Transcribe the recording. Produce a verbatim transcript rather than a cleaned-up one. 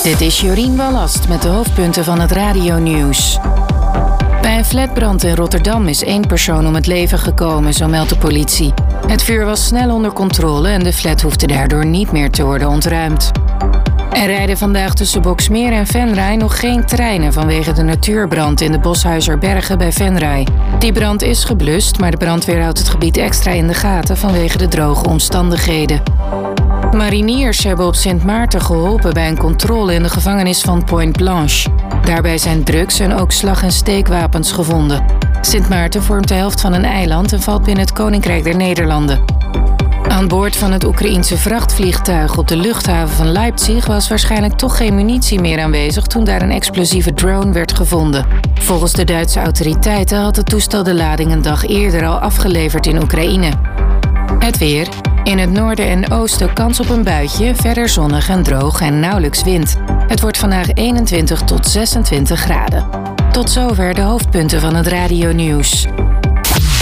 Dit is Jorien Wallast met de hoofdpunten van het radionieuws. Bij een flatbrand in Rotterdam is één persoon om het leven gekomen, zo meldt de politie. Het vuur was snel onder controle en de flat hoefde daardoor niet meer te worden ontruimd. Er rijden vandaag tussen Boxmeer en Venray nog geen treinen vanwege de natuurbrand in de Boshuizerbergen bij Venray. Die brand is geblust, maar de brandweer houdt het gebied extra in de gaten vanwege de droge omstandigheden. Mariniers hebben op Sint Maarten geholpen bij een controle in de gevangenis van Pointe Blanche. Daarbij zijn drugs en ook slag- en steekwapens gevonden. Sint Maarten vormt de helft van een eiland en valt binnen het Koninkrijk der Nederlanden. Aan boord van het Oekraïense vrachtvliegtuig op de luchthaven van Leipzig was waarschijnlijk toch geen munitie meer aanwezig toen daar een explosieve drone werd gevonden. Volgens de Duitse autoriteiten had het toestel de lading een dag eerder al afgeleverd in Oekraïne. Het weer. In het noorden en oosten kans op een buitje, verder zonnig en droog en nauwelijks wind. Het wordt vandaag eenentwintig tot zesentwintig graden. Tot zover de hoofdpunten van het radionieuws.